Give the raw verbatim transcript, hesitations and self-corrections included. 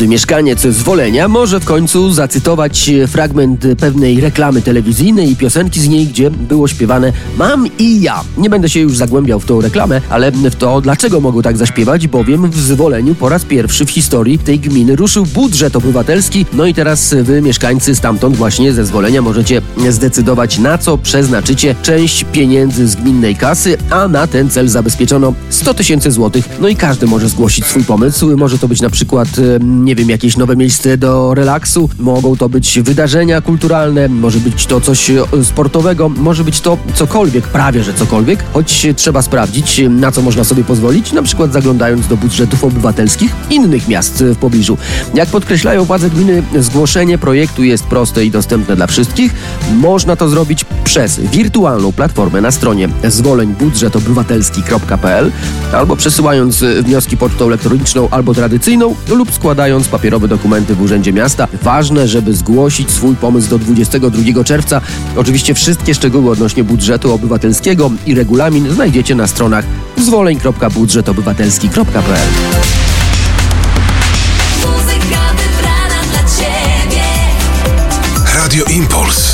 Każdy mieszkaniec Zwolenia może w końcu zacytować fragment pewnej reklamy telewizyjnej i piosenki z niej, gdzie było śpiewane „Mam i ja”. Nie będę się już zagłębiał w tą reklamę, ale w to, dlaczego mogą tak zaśpiewać, bowiem w Zwoleniu po raz pierwszy w historii tej gminy ruszył budżet obywatelski. No i teraz wy, mieszkańcy stamtąd właśnie ze Zwolenia, możecie zdecydować, na co przeznaczycie część pieniędzy z gminnej kasy, a na ten cel zabezpieczono sto tysięcy złotych. No i każdy może zgłosić swój pomysł. Może to być na przykład, nie wiem, jakieś nowe miejsce do relaksu, mogą to być wydarzenia kulturalne, może być to coś sportowego, może być to cokolwiek, prawie że cokolwiek, choć trzeba sprawdzić, na co można sobie pozwolić, na przykład zaglądając do budżetów obywatelskich innych miast w pobliżu. Jak podkreślają władze gminy, zgłoszenie projektu jest proste i dostępne dla wszystkich. Można to zrobić przez wirtualną platformę na stronie zwoleń budżet obywatelski kropka p l albo przesyłając wnioski pocztą elektroniczną albo tradycyjną lub składając papierowe dokumenty w Urzędzie Miasta. Ważne, żeby zgłosić swój pomysł do dwudziestego drugiego czerwca. Oczywiście wszystkie szczegóły odnośnie budżetu obywatelskiego i regulamin znajdziecie na stronach zwoleń kropka budżet obywatelski kropka p l. Radio Impuls.